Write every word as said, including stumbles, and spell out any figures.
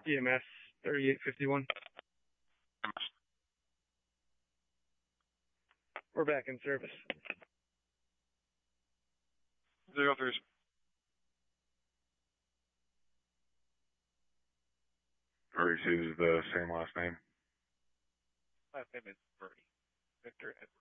E M S thirty-eight fifty-one. We're back in service. Zero three. Reese is the same last name. Last name is Birdie. Victor Edward.